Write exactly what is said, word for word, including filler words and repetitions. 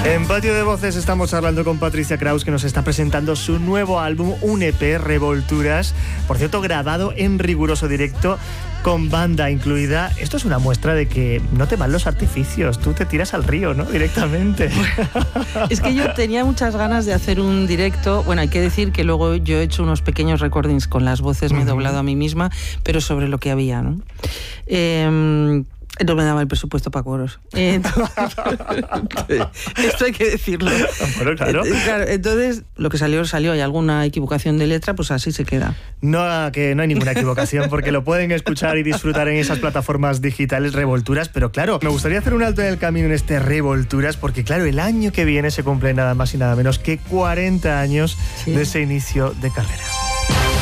En Patio de Voces estamos hablando con Patricia Kraus, que nos está presentando su nuevo álbum, un E P, Revolturas. Por cierto, grabado en riguroso directo, con banda incluida. Esto es una muestra de que no te van los artificios, tú te tiras al río, ¿no? Directamente. Es que yo tenía muchas ganas de hacer un directo. Bueno, hay que decir que luego yo he hecho unos pequeños recordings con las voces, me he doblado a mí misma, pero sobre lo que había, ¿no? Eh... No me daba el presupuesto para coros. Entonces, esto hay que decirlo. Bueno, claro. claro. Entonces, lo que salió, salió. Hay alguna equivocación de letra, pues así se queda. No, que no hay ninguna equivocación, porque lo pueden escuchar y disfrutar en esas plataformas digitales, Revolturas. Pero claro, me gustaría hacer un alto en el camino en este Revolturas, porque claro, el año que viene se cumple nada más y nada menos que cuarenta años sí. de ese inicio de carrera.